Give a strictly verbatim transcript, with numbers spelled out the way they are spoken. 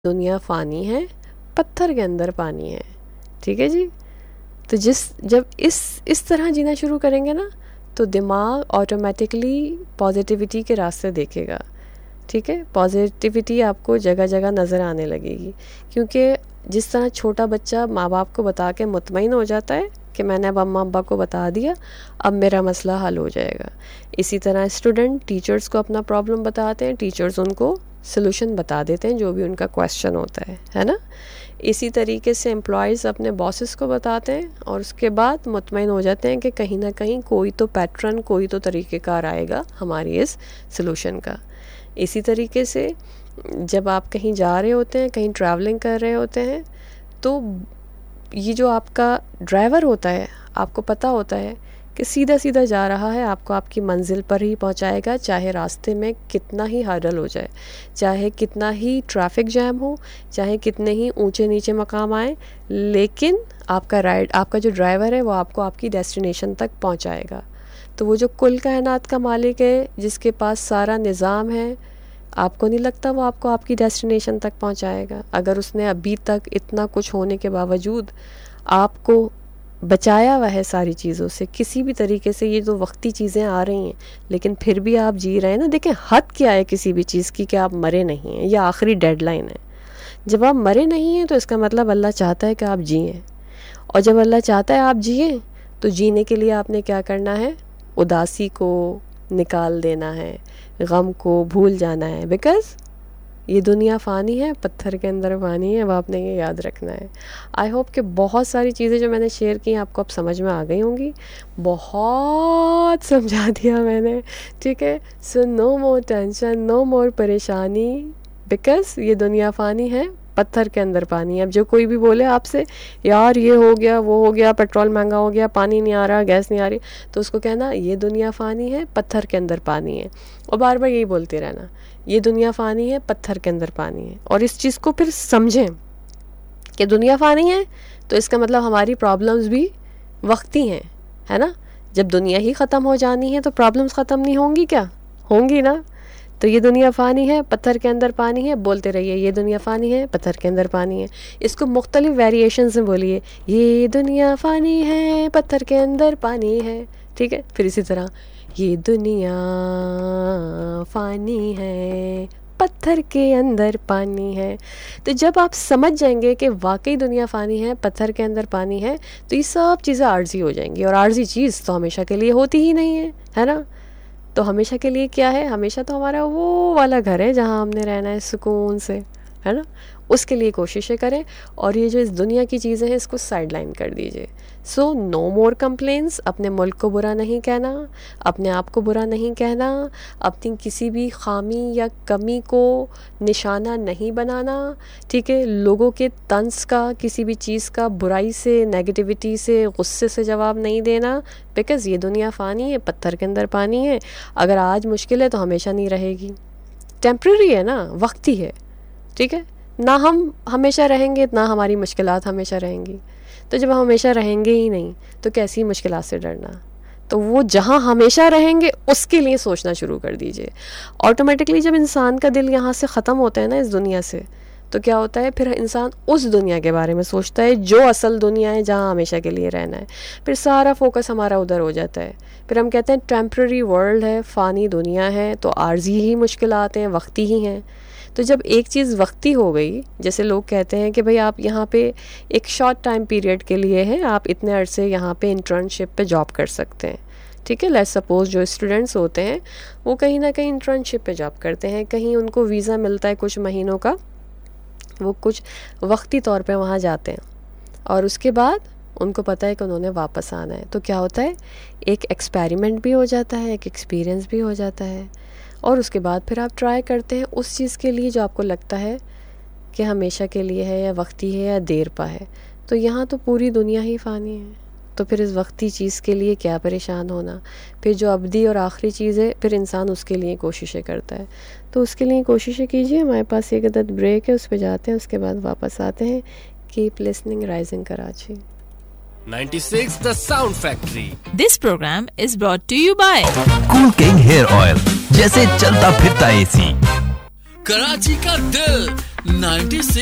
दुनिया फ़ानी है, पत्थर के अंदर पानी है। ठीक है जी। तो जिस जब इस इस तरह जीना शुरू करेंगे ना, तो दिमाग ऑटोमेटिकली पॉजिटिविटी के रास्ते देखेगा। ठीक है, पॉजिटिविटी आपको जगह जगह नज़र आने लगेगी, क्योंकि जिस तरह छोटा बच्चा माँ बाप को बता के मुतमईन हो जाता है कि मैंने अब अम्मा अब्बा को बता दिया, अब मेरा मसला हल हो जाएगा, इसी तरह स्टूडेंट टीचर्स को अपना प्रॉब्लम बताते हैं, टीचर्स उनको सॉल्यूशन बता देते हैं जो भी उनका क्वेश्चन होता है है ना। इसी तरीके से एम्प्लॉयज़ अपने बॉसेस को बताते हैं और उसके बाद मुतमईन हो जाते हैं कि कहीं ना कहीं कोई तो पैटर्न, कोई तो तरीक़ेकार आएगा हमारी इस सॉल्यूशन का। इसी तरीके से जब आप कहीं जा रहे होते हैं, कहीं ट्रैवलिंग कर रहे होते हैं, तो ये जो आपका ड्राइवर होता है, आपको पता होता है कि सीधा सीधा जा रहा है, आपको आपकी मंजिल पर ही पहुंचाएगा, चाहे रास्ते में कितना ही हर्डल हो जाए, चाहे कितना ही ट्रैफिक जैम हो, चाहे कितने ही ऊंचे नीचे मकाम आए, लेकिन आपका राइड आपका जो ड्राइवर है वो आपको आपकी डेस्टिनेशन तक पहुंचाएगा। तो वो जो कुल कायनात का मालिक है, जिसके पास सारा निज़ाम है, आपको नहीं लगता वो आपको आपकी डेस्टिनेशन तक पहुंचाएगा? अगर उसने अभी तक इतना कुछ होने के बावजूद आपको बचाया हुआ है सारी चीज़ों से, किसी भी तरीके से, ये जो वक्ती चीज़ें आ रही हैं लेकिन फिर भी आप जी रहे हैं ना। देखें, हद क्या है किसी भी चीज़ की कि आप मरे नहीं हैं, यह आखिरी डेडलाइन है। जब आप मरे नहीं हैं तो इसका मतलब अल्लाह चाहता है कि आप जिएं, और जब अल्लाह चाहता है आप जिएं तो जीने के लिए आपने क्या करना है? उदासी को निकाल देना है, गम को भूल जाना है, बिकॉज़ ये दुनिया फ़ानी है, पत्थर के अंदर पानी है। अब आपने ये याद रखना है। आई होप कि बहुत सारी चीज़ें जो मैंने शेयर की आपको अब समझ में आ गई होंगी, बहुत समझा दिया मैंने। ठीक है, so no more tension, no मोर परेशानी, बिकॉज़ ये दुनिया फ़ानी है, पत्थर के अंदर पानी है। अब जो कोई भी बोले आपसे, यार ये हो गया, वो हो गया, पेट्रोल महंगा हो गया, पानी नहीं आ रहा, गैस नहीं आ रही, तो उसको कहना ये दुनिया फ़ानी है, पत्थर के अंदर पानी है, और बार बार यही बोलते रहना, ये दुनिया फ़ानी है, पत्थर के अंदर पानी है। और इस चीज़ को फिर समझें कि दुनिया फ़ानी है तो इसका मतलब हमारी प्रॉब्लम्स भी वक्ती हैं, है ना। जब दुनिया ही ख़त्म हो जानी है तो प्रॉब्लम्स ख़त्म नहीं होंगी क्या? होंगी ना। तो ये दुनिया फ़ानी है, पत्थर के अंदर पानी है, बोलते रहिए ये दुनिया फ़ानी है, पत्थर के अंदर पानी है। इसको मुख्तलिफ वेरिएशंस में बोलिए, ये दुनिया फ़ानी है, पत्थर के अंदर पानी है। ठीक है, फिर इसी तरह, ये दुनिया फ़ानी है, पत्थर के अंदर पानी है। तो जब आप समझ जाएंगे कि वाकई दुनिया फ़ानी है, पत्थर के अंदर पानी है, तो ये सब चीज़ें आर्जी हो जाएंगी। और आर्जी चीज़ तो हमेशा के लिए होती ही नहीं है, है ना। तो हमेशा के लिए क्या है? हमेशा तो हमारा वो वाला घर है जहाँ हमने रहना है सुकून से, है ना। उसके लिए कोशिशें करें, और ये जो इस दुनिया की चीज़ें हैं इसको साइड लाइन कर दीजिए। सो नो मोर कंप्लेंट्स। अपने मुल्क को बुरा नहीं कहना, अपने आप को बुरा नहीं कहना, अपनी किसी भी खामी या कमी को निशाना नहीं बनाना। ठीक है, लोगों के तंज का, किसी भी चीज़ का बुराई से, नेगेटिविटी से, गुस्से से जवाब नहीं देना, बिकॉज़ ये दुनिया फ़ानी है, पत्थर के अंदर पानी है। अगर आज मुश्किल है तो हमेशा नहीं रहेगी, टेम्प्रेरी है ना, वक्ती है। ठीक है, ना हम हमेशा रहेंगे ना हमारी मुश्किलात हमेशा रहेंगी। तो जब हम हमेशा रहेंगे ही नहीं तो कैसी मुश्किलात से डरना। तो वो जहाँ हमेशा रहेंगे उसके लिए सोचना शुरू कर दीजिए। ऑटोमेटिकली जब इंसान का दिल यहाँ से ख़त्म होता है ना, इस दुनिया से, तो क्या होता है, फिर इंसान उस दुनिया के बारे में सोचता है जो असल दुनिया है, जहाँ हमेशा के लिए रहना है। फिर सारा फोकस हमारा उधर हो जाता है। फिर हम कहते हैं टेम्प्रेरी वर्ल्ड है, फ़ानी दुनिया है, तो आर्जी ही मुश्किलात हैं, वक्ती ही हैं। तो जब एक चीज़ वक्ती हो गई, जैसे लोग कहते हैं कि भाई आप यहाँ पे एक शॉर्ट टाइम पीरियड के लिए है, आप इतने अरसे यहाँ पे इंटर्नशिप पे जॉब कर सकते हैं। ठीक है, लेट्स सपोज जो स्टूडेंट्स होते हैं वो कहीं ना कहीं इंटर्नशिप पे जॉब करते हैं, कहीं उनको वीज़ा मिलता है कुछ महीनों का, वो कुछ वक्ती तौर पे वहाँ जाते हैं, और उसके बाद उनको पता है कि उन्होंने वापस आना है। तो क्या होता है, एक एक्सपेरिमेंट भी हो जाता है, एक एक्सपीरियंस भी हो जाता है, और उसके बाद फिर आप ट्राई करते हैं उस चीज़ के लिए जो आपको लगता है कि हमेशा के लिए है, या वक्ती है, या देर पा है। तो यहाँ तो पूरी दुनिया ही फ़ानी है, तो फिर इस वक्ती चीज़ के लिए क्या परेशान होना। फिर जो अब्दी और आखिरी चीज़ है, फिर इंसान उसके लिए कोशिशें करता है। तो उसके लिए कोशिशें कीजिए। हमारे पास एक अदद ब्रेक है, उस पर जाते हैं, उसके बाद वापस आते हैं। Keep listening rising Karachi ninety-six The Sound Factory. This program is brought to you by Cool King Hair Oil, जैसे चलता फिरता एसी। कराची का दिल नाइंटी सिक्स